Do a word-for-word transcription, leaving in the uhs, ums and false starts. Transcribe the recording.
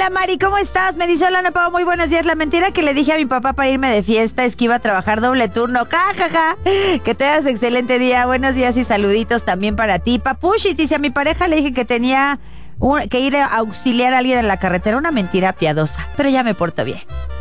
Hola Mari, ¿cómo estás? Me dice hola, no Pau, muy buenos días. La mentira que le dije a mi papá para irme de fiesta es que iba a trabajar doble turno. Ja, ja, ja. Que tengas excelente día. Buenos días y saluditos también para ti. Papushi dice, a mi pareja le dije que tenía un, que ir a auxiliar a alguien en la carretera. Una mentira piadosa, pero ya me porto bien.